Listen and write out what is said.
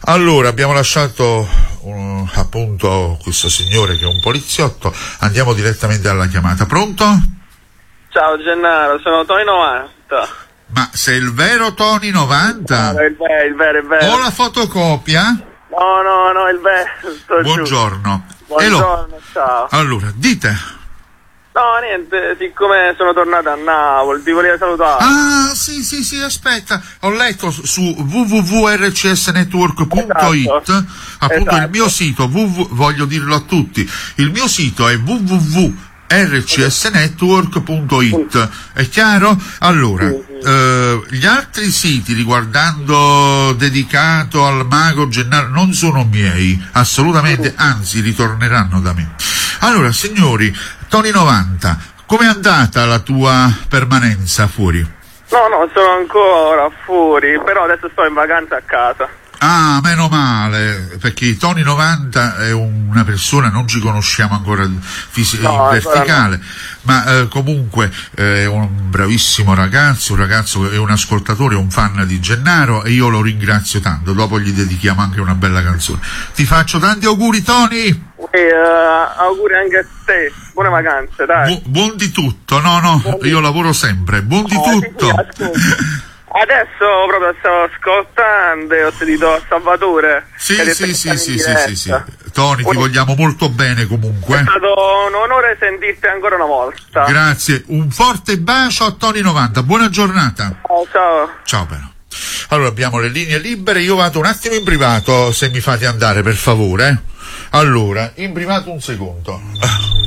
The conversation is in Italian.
Allora, abbiamo lasciato appunto questo signore che è un poliziotto. Andiamo direttamente alla chiamata. Pronto? Ciao Gennaro, sono Tony 90. Ma sei il vero Tony 90? No, il vero. Ho la fotocopia? No, il vero. Buongiorno. Buongiorno, ciao. Allora, dite. No, niente, siccome sono tornato a Napoli, ti volevo salutare. Ah, sì, aspetta. Ho letto su www.rcsnetwork.it, appunto il mio sito, voglio dirlo a tutti, il mio sito è www.rcsnetwork.it, è chiaro? Allora, gli altri siti riguardando dedicato al mago Gennaro non sono miei, assolutamente, anzi ritorneranno da me. Allora, signori, Tony 90, com'è andata la tua permanenza fuori? No, sono ancora fuori, però adesso sto in vacanza a casa. Ah, meno male, perché Tony 90 è una persona, non ci conosciamo ancora in verticale, ma comunque è un bravissimo ragazzo, un ragazzo è un ascoltatore, un fan di Gennaro, e io lo ringrazio tanto. Dopo gli dedichiamo anche una bella canzone. Ti faccio tanti auguri, Tony! Auguri anche a te, buone vacanze, dai. Buon di tutto, no, io lavoro sempre, buon di tutto. Adesso proprio stavo ascoltando e ho sentito Salvatore. Sì. Tony, ti vogligliamo molto bene comunque. È stato un onore sentirti ancora una volta. Grazie, un forte bacio a Tony 90, buona giornata. Ciao. Però. Allora abbiamo le linee libere, io vado un attimo in privato, se mi fate andare per favore. Allora, in privato un secondo.